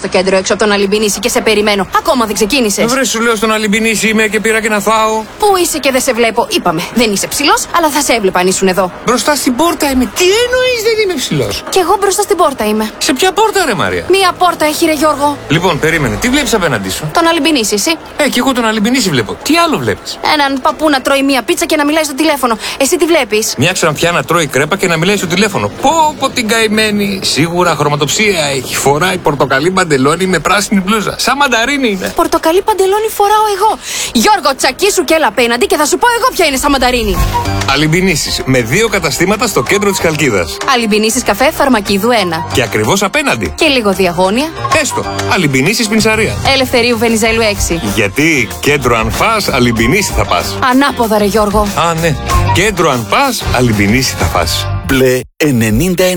στο κέντρο έξω από τον Αλιμπινίση και σε περιμένω. Ακόμα δεν ξεκίνησες. Βρε, σου λέω στον Αλιμπινίση είμαι και πήρα και να φάω. Πού είσαι και δεν σε βλέπω. Είπαμε, δεν είσαι ψηλός, αλλά θα σε έβλεπα αν ήσουν εδώ. Μπροστά στην πόρτα είμαι. Τι εννοείς δεν είμαι ψηλός? Κι εγώ μπροστά στην πόρτα είμαι. Σε ποια πόρτα, ρε Μαρία? Μία πόρτα έχει, ρε Γιώργο. Λοιπόν, περίμενε. Τι βλέπεις απέναντί σου? Τον Αλιμπινίση, εσύ. Κι εγώ τον Αλιμπινίση βλέπω. Τι άλλο βλέπεις? Έναν παππού να τρώει μία πίτσα και να μιλάει στο τηλέφωνο. Εσύ τι βλέπεις? Μια ξανθιά να τρώει κρέπα και να μιλάει στο τηλέφωνο. Πω την καημένη. Σίγουρα χρωματοψία έχει. Φοράει πορτοκαλί παντελόνι με πράσινη μπλούζα. Σαν μανταρίνι είναι. Πορτοκαλί παντελόνι φοράω εγώ. Γιώργο, τσακίσου και έλα απέναντι και θα σου πω εγώ ποια είναι σαν μανταρίνι. Αλιμπινίσεις με 2 καταστήματα στο κέντρο της Χαλκίδας. Αλιμπινίσεις καφέ Φαρμακίδου 1. Και ακριβώς απέναντι. Και λίγο διαγώνια. Έστω. Αλιμπινίσεις Πινσαρία. Ελευθερίου Βενιζέλου 6. Γιατί κέντρο αν φας, Αλιμπινίση θα πας. Ανάποδα, ρε Γιώργο. Α, ναι. Κέντρο αν πας, Αλιμπινίση θα πας. Μπλε 99.